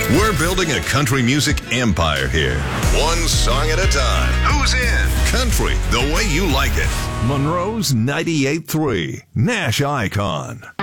We're building a country music empire here. One song at a time. Who's in? Country, the way you like it. Monroe's 98.3, Nash Icon.